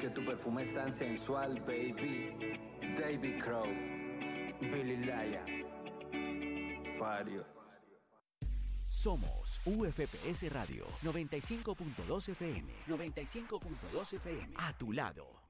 que tu perfume es tan sensual, baby. David Crow, Billy Laya, Fario. Somos UFPS Radio 95.2 FM. 95.2 FM. A tu lado.